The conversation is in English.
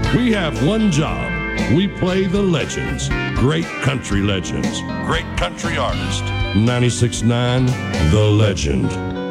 We have one job. We play the legends, great country legends, great country artists. 96.9 The Legend.